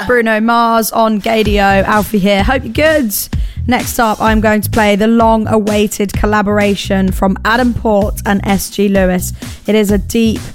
Bruno Mars on Gadio. Alfie here. Hope you're good. Next up, I'm going to play the long-awaited collaboration from Adam Port and SG Lewis. It is a deep